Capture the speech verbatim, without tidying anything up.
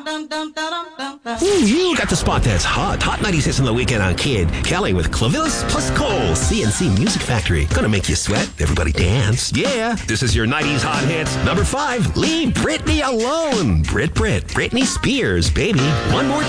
Ooh, you got the spot that's hot. Hot nineties hits on the weekend on Kid. Kelly with Clavillis plus Cole. C N C Music Factory. Gonna make you sweat. Everybody dance. Yeah. This is your nineties hot hits. Number five, Leave Britney Alone. Brit Brit. Britney Spears, baby. One more